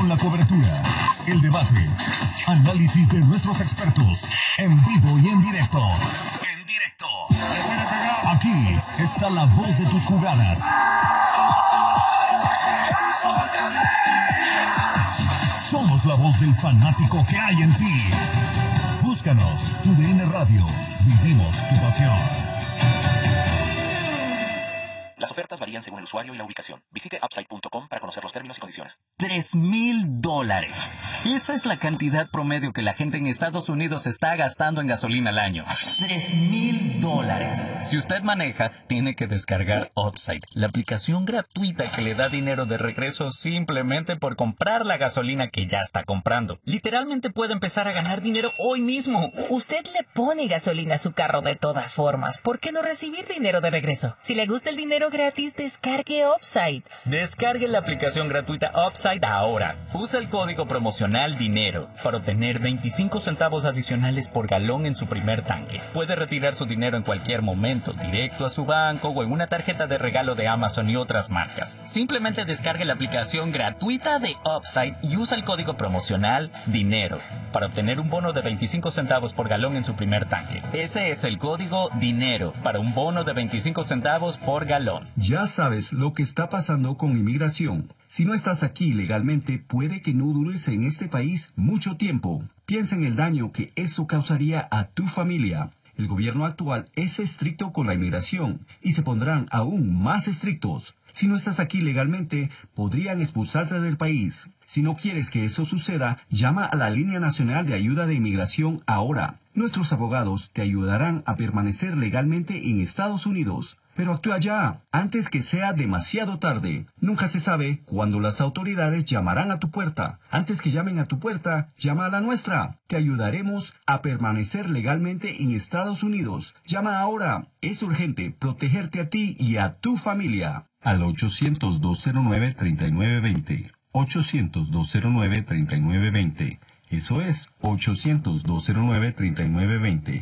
con la cobertura, el debate, análisis de nuestros expertos, en vivo y en directo. En directo. Aquí está la voz de tus jugadas. Somos la voz del fanático que hay en ti. Búscanos, TUDN Radio. Vivimos tu pasión. Las ofertas varían según el usuario y la ubicación. Visite upside.com para conocer los términos y condiciones. $3,000. Esa es la cantidad promedio que la gente en Estados Unidos está gastando en gasolina al año. $3,000. Si usted maneja, tiene que descargar Upside, la aplicación gratuita que le da dinero de regreso simplemente por comprar la gasolina que ya está comprando. Literalmente puede empezar a ganar dinero hoy mismo. Usted le pone gasolina a su carro de todas formas. ¿Por qué no recibir dinero de regreso? Si le gusta el dinero gratis, descargue Upside. Descargue la aplicación gratuita Upside ahora. Usa el código promocional DINERO para obtener 25 centavos adicionales por galón en su primer tanque. Puede retirar su dinero en cualquier momento, directo a su banco o en una tarjeta de regalo de Amazon y otras marcas. Simplemente descargue la aplicación gratuita de Upside y usa el código promocional DINERO para obtener un bono de 25 centavos por galón en su primer tanque. Ese es el código DINERO para un bono de 25 centavos por galón. Ya sabes lo que está pasando con inmigración. Si no estás aquí legalmente, puede que no dures en este país mucho tiempo. Piensa en el daño que eso causaría a tu familia. El gobierno actual es estricto con la inmigración y se pondrán aún más estrictos. Si no estás aquí legalmente, podrían expulsarte del país. Si no quieres que eso suceda, llama a la Línea Nacional de Ayuda de Inmigración ahora. Nuestros abogados te ayudarán a permanecer legalmente en Estados Unidos. Pero actúa ya, antes que sea demasiado tarde. Nunca se sabe cuándo las autoridades llamarán a tu puerta. Antes que llamen a tu puerta, llama a la nuestra. Te ayudaremos a permanecer legalmente en Estados Unidos. Llama ahora. Es urgente protegerte a ti y a tu familia. Al 800-209-3920. 800-209-3920. Eso es 800-209-3920.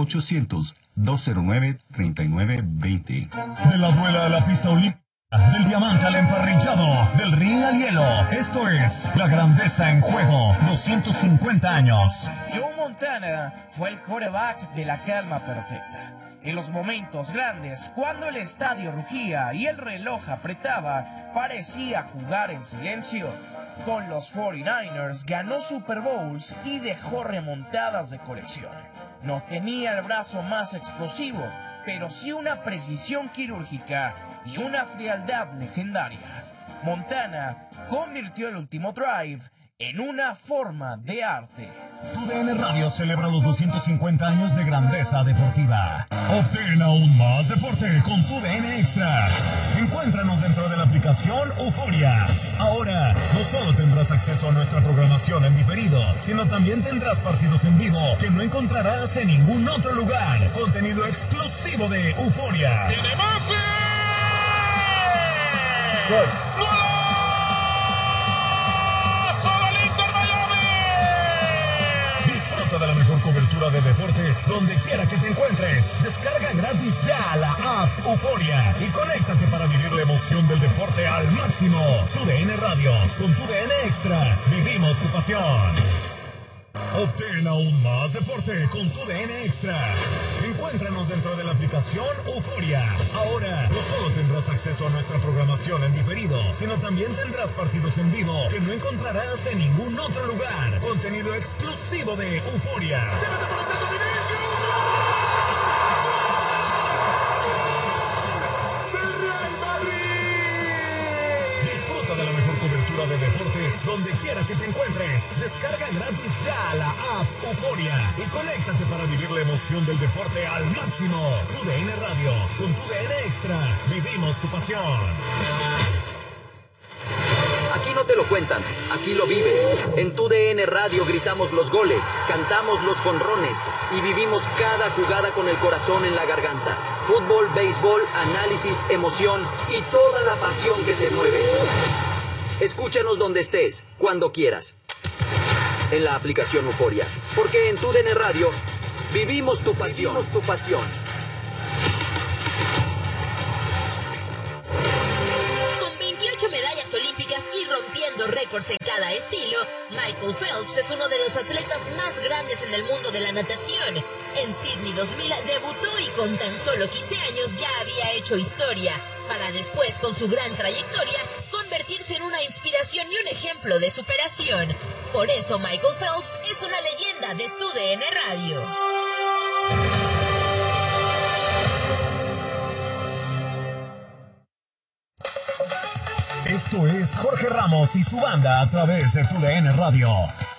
800-209-3920. De la duela a la pista olímpica, del diamante al emparrillado, del ring al hielo. Esto es la grandeza en juego. 250 años. Joe Montana fue el quarterback de la calma perfecta. En los momentos grandes, cuando el estadio rugía y el reloj apretaba, parecía jugar en silencio. Con los 49ers ganó Super Bowls y dejó remontadas de colección. No tenía el brazo más explosivo, pero sí una precisión quirúrgica y una frialdad legendaria. Montana convirtió el último drive en una forma de arte. TUDN Radio celebra los 250 años de grandeza deportiva. Obtén aún más deporte con TUDN Extra. Encuéntranos dentro de la aplicación Euforia. Ahora, no solo tendrás acceso a nuestra programación en diferido, sino también tendrás partidos en vivo que no encontrarás en ningún otro lugar. Contenido exclusivo de Euforia. Disfruta de la mejor cobertura de deportes donde quiera que te encuentres. Descarga gratis ya la app Euforia y conéctate para vivir la emoción del deporte al máximo. TUDN Radio, con TUDN Extra, vivimos tu pasión. Obtén aún más deporte con TUDN Extra. Encuéntranos dentro de la aplicación Euforia. Ahora, no solo tendrás acceso a nuestra programación en diferido, sino también tendrás partidos en vivo que no encontrarás en ningún otro lugar. Contenido exclusivo de Euforia. Disfruta de la mejor cobertura de deportes donde quiera que te encuentres. Descarga gratis ya la app Euforia y conéctate para vivir la emoción del deporte al máximo. TUDN Radio, con TUDN Extra, vivimos tu pasión. Aquí no te lo cuentan, aquí lo vives. En TUDN Radio gritamos los goles, cantamos los jonrones y vivimos cada jugada con el corazón en la garganta. Fútbol, béisbol, análisis, emoción y toda la pasión que te mueve. Escúchanos donde estés, cuando quieras. En la aplicación Euforia, porque en TUDN Radio vivimos tu pasión. Vivimos tu pasión. Con 28 medallas olímpicas y rompiendo batiendo récords en cada estilo, Michael Phelps es uno de los atletas más grandes en el mundo de la natación. En Sydney 2000 debutó y con tan solo 15 años ya había hecho historia, para después, con su gran trayectoria, convertirse en una inspiración y un ejemplo de superación. Por eso Michael Phelps es una leyenda de TUDN Radio. Esto es Jorge Ramos y su banda a través de TUDN Radio.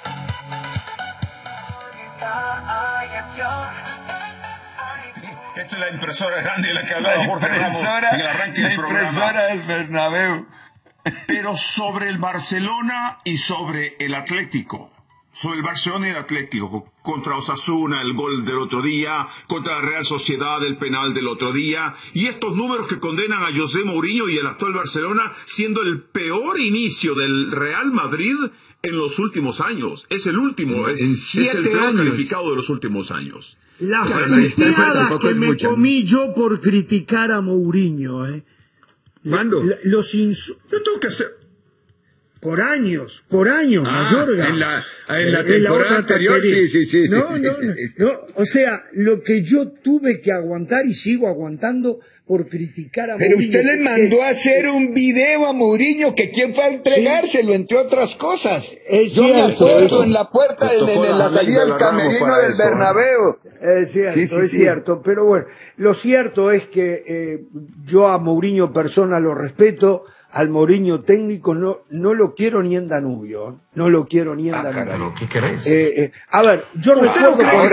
Esta es la impresora grande de la que hablaba Jorge Ramos en el arranque del programa. La impresora del Bernabéu. Pero sobre el Barcelona y sobre el Atlético. Sobre el Barcelona y el Atlético. Contra Osasuna, el gol del otro día. Contra la Real Sociedad, el penal del otro día. Y estos números que condenan a José Mourinho y el actual Barcelona, siendo el peor inicio del Real Madrid en los últimos años. Es el último, es el peor calificado de los últimos años. La puteada que me comí yo por criticar a Mourinho, ¿Cuándo? Yo tengo que hacer... Por años, Mayorga. En la temporada anterior, sí. No, o sea, lo que yo tuve que aguantar y sigo aguantando por criticar a Mourinho. Pero Mourinho. usted le mandó a hacer un video a Mourinho, que quién fue a entregárselo, entre otras cosas. Yo me acuerdo en la puerta, en la salida del camerino del Bernabéu. Es cierto, pero bueno, lo cierto es que yo a Mourinho persona lo respeto. Al Mourinho técnico no lo quiero ni en Danubio. No lo quiero ni en Danubio. ¿Qué querés? A ver, yo recuerdo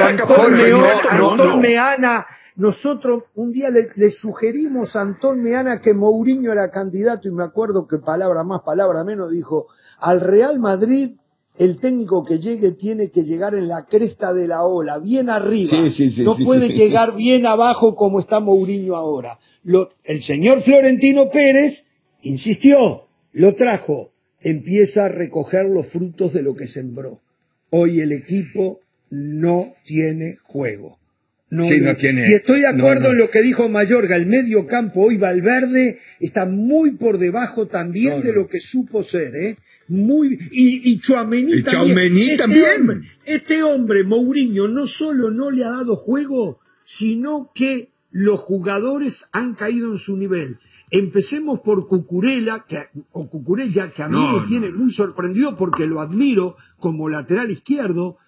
con Antón Meana, nosotros un día le sugerimos a Antón Meana que Mourinho era candidato y me acuerdo que palabra más, palabra menos dijo, al Real Madrid el técnico que llegue tiene que llegar en la cresta de la ola, bien arriba. No puede llegar bien abajo como está Mourinho ahora. El señor Florentino Pérez insistió, lo trajo, empieza a recoger los frutos de lo que sembró. Hoy el equipo no tiene juego. No tiene. Y estoy de acuerdo en lo que dijo Mayorga, el medio campo hoy Valverde está muy por debajo también de lo que supo ser, y Tchouaméni también. Este hombre, Mourinho, no solo no le ha dado juego, sino que los jugadores han caído en su nivel. Empecemos por Cucurella, que a mí me tiene muy sorprendido porque lo admiro como lateral izquierdo.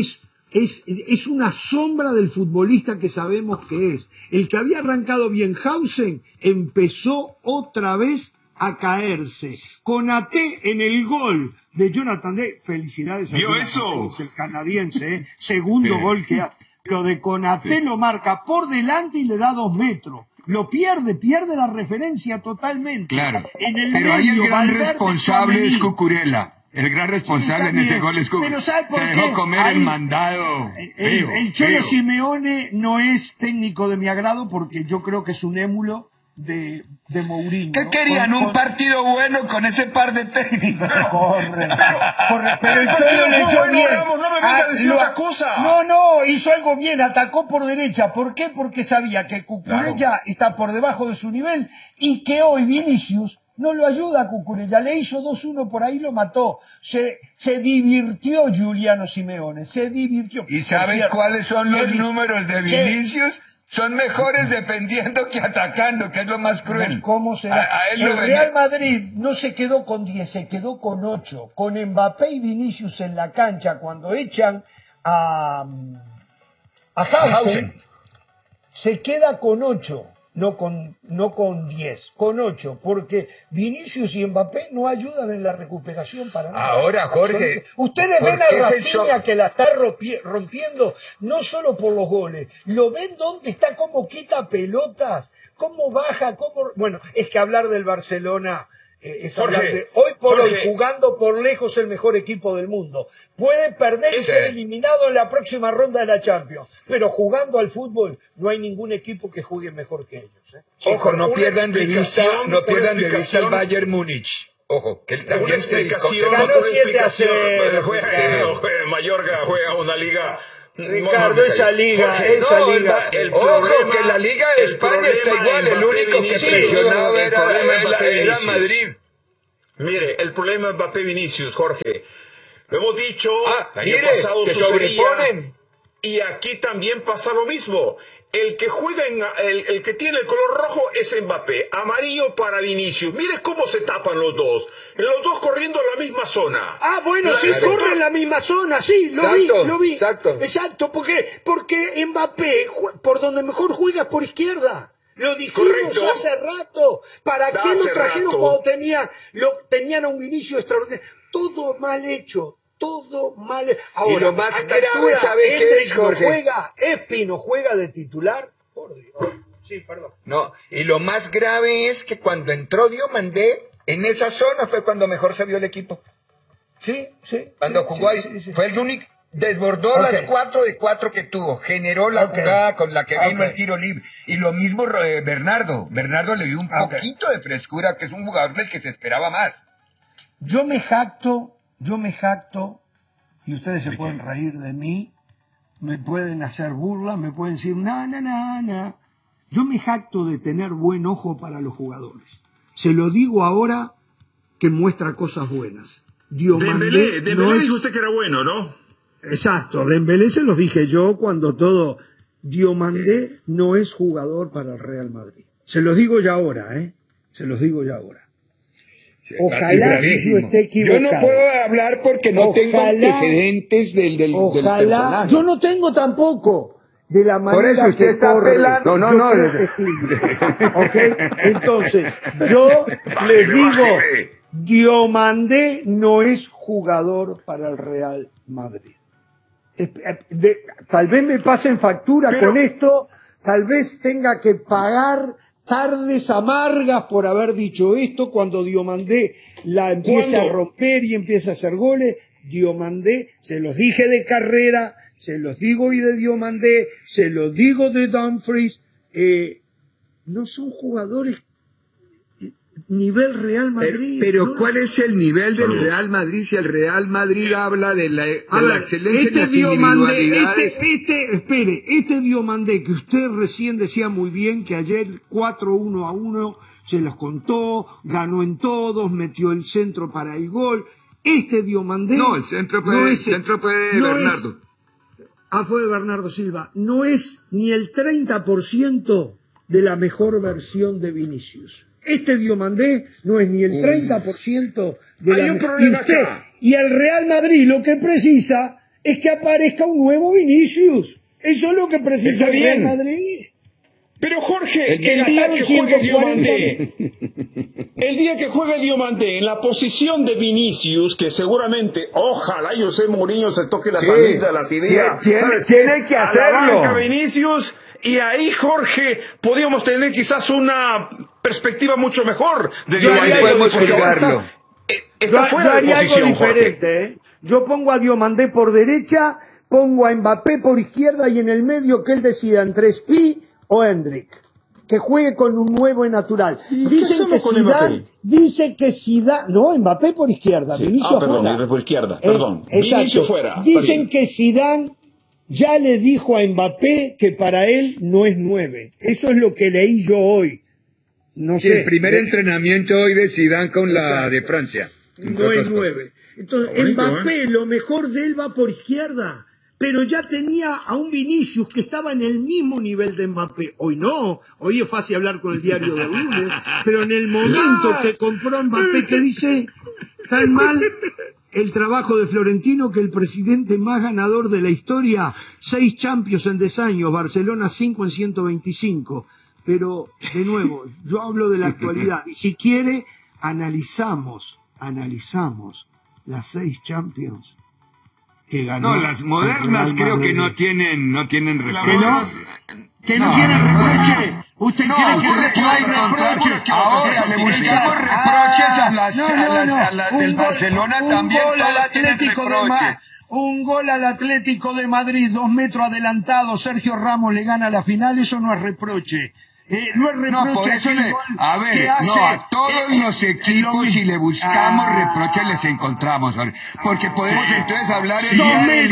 Es una sombra del futbolista que sabemos que es. El que había arrancado bien Hausen empezó otra vez a caerse. Konaté en el gol de Jonathan Day. Felicidades a Jonathan, el canadiense, segundo gol que hace. Lo de Konaté lo marca por delante y le da 2 metros. Lo pierde la referencia totalmente. Claro, pero ahí el gran responsable es Cucurella. El gran responsable en ese gol es Cucurella. Se dejó comer el mandado. El Cholo Simeone no es técnico de mi agrado porque yo creo que es un émulo de Mourinho. ¿Qué querían? ¿Un partido bueno con ese par de técnicos? Pero el Cholo le echó bien. No me venga a decir otra cosa. No, hizo algo bien, atacó por derecha. ¿Por qué? Porque sabía que Cucurella está por debajo de su nivel y que hoy Vinicius no lo ayuda a Cucurella. Le hizo 2-1 por ahí, lo mató. Se divirtió Giuliano Simeone, se divirtió. ¿Y saben cuáles son los números de Vinicius? Son mejores defendiendo que atacando, que es lo más cruel. ¿Cómo será? El Real Madrid no se quedó con 10, se quedó con 8. Con Mbappé y Vinicius en la cancha, cuando echan a Hausen, se queda con 8. No con 10, con 8, porque Vinicius y Mbappé no ayudan en la recuperación para nada. Ahora, Jorge, ustedes ven a Rafinha que la está rompiendo, no solo por los goles, lo ven dónde está, cómo quita pelotas, cómo baja, bueno, es que hablar del Barcelona es hablar de hoy por hoy, jugando por lejos el mejor equipo del mundo. Puede perder y ser eliminado en la próxima ronda de la Champions, pero jugando al fútbol no hay ningún equipo que juegue mejor que ellos. Ojo, no pierdan de vista el Bayern Múnich. Ojo, que él también ganó 7-0. Mayorga juega una liga. Ricardo, esa liga. Ojo, que la Liga de España está igual, el único que presionaba era Madrid. Mire, el problema es Mbappé-Vinicius, Jorge. Lo hemos dicho, el año mire, pasado se sobreponen. Y aquí también pasa lo mismo. El que juega el que tiene el color rojo es Mbappé, amarillo para Vinicius. Mire cómo se tapan los dos corriendo en la misma zona. Ah, bueno, sí, corre en la misma zona, sí, lo vi. Exacto, porque Mbappé, por donde mejor juega es por izquierda. Lo dijimos hace rato. ¿Para qué lo trajeron cuando tenían a un Vinicius extraordinario? Todo mal hecho. Todo mal. Ahora, y lo más grave, ¿sabes qué es, Jorge? Espino juega de titular. Por Dios. Sí, perdón. No, y lo más grave es que cuando entró Diomandé, en esa zona fue cuando mejor se vio el equipo. Sí. Cuando jugó ahí, fue el único, desbordó las 4 de 4 que tuvo, generó la jugada con la que vino el tiro libre. Y lo mismo Bernardo. Bernardo le dio un poquito de frescura, que es un jugador del que se esperaba más. Yo me jacto, y ustedes se pueden reír de mí, me pueden hacer burla, me pueden decir, no. Yo me jacto de tener buen ojo para los jugadores. Se lo digo ahora que muestra cosas buenas. Dembélé dijo usted que era bueno, ¿no? Exacto, Dembélé se los dije yo cuando todo. Diomandé no es jugador para el Real Madrid. Se los digo ya ahora, Se los digo ya ahora. Ojalá yo esté equivocado. Yo no puedo hablar porque no tengo antecedentes del personaje. Yo no tengo tampoco. De la manera por eso usted que está corre, pelando. No. ¿Okay? Entonces, yo les digo, Diomandé no es jugador para el Real Madrid. Tal vez me pasen factura con esto, tal vez tenga que pagar tardes amargas por haber dicho esto cuando Diomandé la empieza a romper y empieza a hacer goles. Diomandé, se los dije de Carrera, se los digo hoy de Diomandé, se los digo de Dumfries, no son jugadores nivel Real Madrid. Pero ¿cuál es el nivel del Real Madrid si el Real Madrid habla de la excelencia de las individualidades? Este Diomandé que usted recién decía muy bien que ayer 4-1-1 se los contó, ganó en todos, metió el centro para el gol. Este Diomandé... No, el centro fue de Bernardo. Fue de Bernardo Silva. No es ni el 30% de la mejor versión de Vinicius. Este Diomandé no es ni el 30% de la mejor. Y el Real Madrid lo que precisa es que aparezca un nuevo Vinicius. Eso es lo que precisa el Real Madrid. Pero Jorge, el día que juegue Diomandé en la posición de Vinicius, que seguramente, ojalá José Mourinho se toque la salida, las ideas. Tiene que hacerlo. Vinicius, y ahí, Jorge, podríamos tener quizás una perspectiva mucho mejor de Diomandé. Podemos juzgarlo. Está fuera de posición, diferente, Yo pongo a Diomandé por derecha, pongo a Mbappé por izquierda y en el medio que él decida entre Spi o Hendrik, que juegue con un 9 natural. Dicen que Zidane, no, Mbappé por izquierda, Vinicius fuera. Por izquierda, perdón. Vinicius fuera. Dicen que Zidane ya le dijo a Mbappé que para él no es 9. Eso es lo que leí yo hoy. No sé. El primer entrenamiento hoy de Zidane con la de Francia. No es 9. Entonces, Mbappé, lo mejor de él va por izquierda. Pero ya tenía a un Vinicius que estaba en el mismo nivel de Mbappé. Hoy no, hoy es fácil hablar con el diario de lunes, pero en el momento que compró Mbappé, que dice, tan mal el trabajo de Florentino que el presidente más ganador de la historia, 6 Champions en 10 años, Barcelona 5 en 125. Pero, de nuevo, yo hablo de la actualidad. Y si quiere, analizamos las 6 Champions que ganó. No, las modernas creo que no tienen reproche. Que no tienen reproche. ¿Usted quiere que reproche? Ahora le buscamos reproches a las del Barcelona también. Todas tienen reproches. Un gol al Atlético de Madrid, 2 metros adelantado, Sergio Ramos le gana la final, eso no es reproche. No es reproche. No, por eso a todos los equipos, si le buscamos reproches, les encontramos. Porque podemos entonces hablar el día del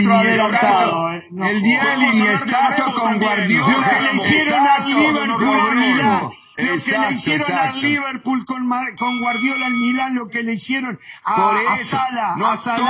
Iniestazo. El día del Iniestazo con Guardiola. Lo que le hicieron a Liverpool, Lo que le hicieron al Liverpool con Guardiola al Milán, lo que le hicieron a Salah.